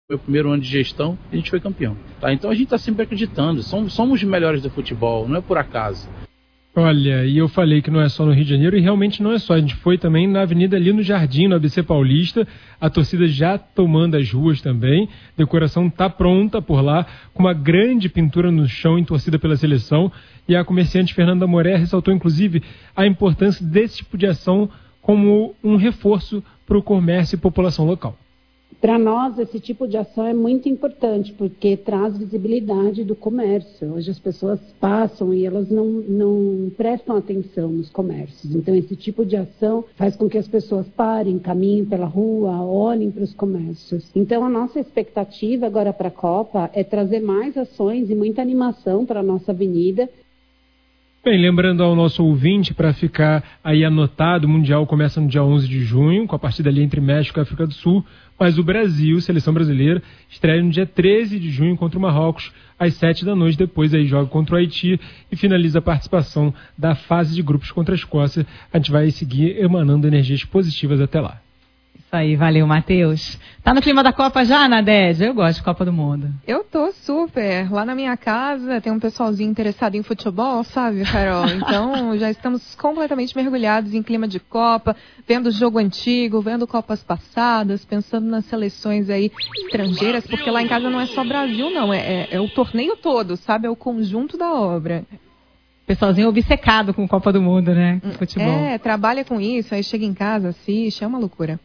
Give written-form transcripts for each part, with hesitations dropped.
Meu primeiro ano de gestão, a gente foi campeão. Tá? Então a gente está sempre acreditando, somos os melhores do futebol, não é por acaso. Olha, e eu falei que não é só no Rio de Janeiro, e realmente não é só. A gente foi também na avenida ali no Jardim, no ABC Paulista, a torcida já tomando as ruas também, a decoração está pronta por lá, com uma grande pintura no chão em torcida pela seleção, e a comerciante Fernanda Moré ressaltou inclusive a importância desse tipo de ação como um reforço para o comércio e população local. Para nós, esse tipo de ação é muito importante, porque traz visibilidade do comércio. Hoje as pessoas passam e elas não prestam atenção nos comércios. Então, esse tipo de ação faz com que as pessoas parem, caminhem pela rua, olhem para os comércios. Então, a nossa expectativa agora para a Copa é trazer mais ações e muita animação para a nossa avenida. Bem, lembrando ao nosso ouvinte, para ficar aí anotado, o Mundial começa no dia 11 de junho, com a partida ali entre México e África do Sul, mas o Brasil, seleção brasileira, estreia no dia 13 de junho contra o Marrocos, às 7 da noite, depois aí joga contra o Haiti e finaliza a participação da fase de grupos contra a Escócia. A gente vai seguir emanando energias positivas até lá. Isso aí, valeu, Matheus. Tá no clima da Copa já, Nadege? Eu gosto de Copa do Mundo. Eu tô super. Lá na minha casa tem um pessoalzinho interessado em futebol, sabe, Carol? Então já estamos completamente mergulhados em clima de Copa, vendo jogo antigo, vendo Copas passadas, pensando nas seleções aí estrangeiras, porque lá em casa não é só Brasil, não. É o torneio todo, sabe? É o conjunto da obra. Pessoalzinho obcecado com Copa do Mundo, né? Futebol. Trabalha com isso, aí chega em casa, assiste, é uma loucura.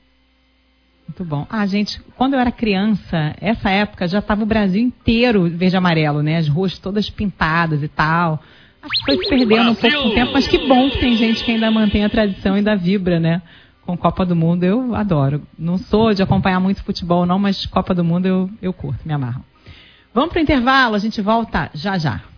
Muito bom. Gente, quando eu era criança, essa época já estava o Brasil inteiro verde e amarelo, né? As ruas todas pintadas e tal. Acho que foi se perdendo um pouco com o tempo, mas que bom que tem gente que ainda mantém a tradição e ainda vibra, né? Com Copa do Mundo, eu adoro. Não sou de acompanhar muito futebol, não, mas Copa do Mundo eu curto, me amarro. Vamos para o intervalo, a gente volta já já.